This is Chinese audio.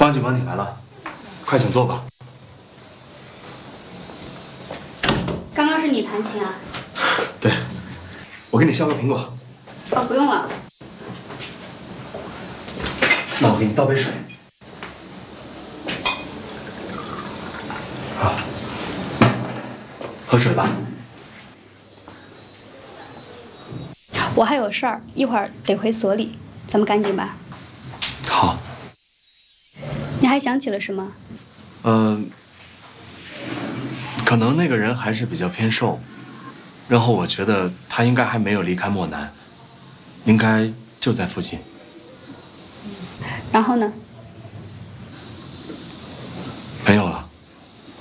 方警官，你来了，快请坐吧。 刚刚是你弹琴啊？ 对，我给你削个苹果。 哦，不用了。 那我给你倒杯水。好，喝水吧。 我还有事儿，一会儿得回所里，咱们赶紧吧。 好。 你还想起了什么？ 可能那个人还是比较偏瘦，然后我觉得他应该还没有离开漠南，应该就在附近。 然后呢？